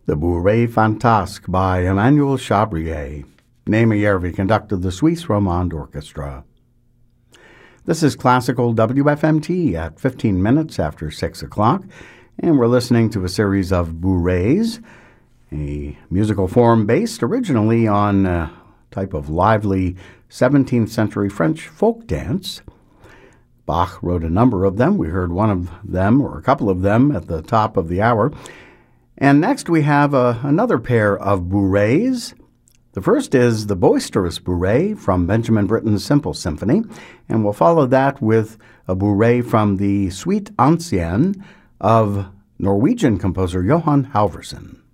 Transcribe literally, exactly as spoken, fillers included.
The Bourrée Fantasque by Emmanuel Chabrier. Naima Järvi conducted the Suisse Romande Orchestra. This is Classical W F M T at fifteen minutes after six o'clock, and we're listening to a series of bourrées, a musical form based originally on a type of lively seventeenth century French folk dance. Bach wrote a number of them. We heard one of them, or a couple of them, at the top of the hour. And next we have uh, another pair of bourrées. The first is the Boisterous Bourrée from Benjamin Britten's Simple Symphony, and we'll follow that with a bourrée from the Suite Ancienne of Norwegian composer Johan Halvorsen.